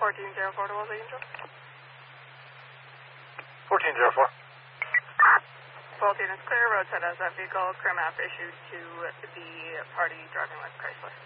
1404 to Los Angel. 1404. 12 units clear, roadside as that vehicle, clear map issued to the party driving with Chrysler.